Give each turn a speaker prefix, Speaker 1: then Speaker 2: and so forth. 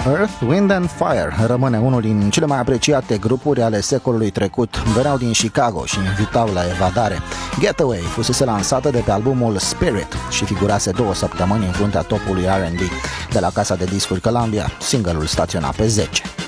Speaker 1: Earth, Wind and Fire rămâne unul din cele mai apreciate grupuri ale secolului trecut. Veneau din Chicago și invitau la evadare. Getaway fusese lansată de pe albumul Spirit și figurase 2 săptămâni în fruntea topului R&B. De la casa de discuri Columbia, single-ul staționa pe 10.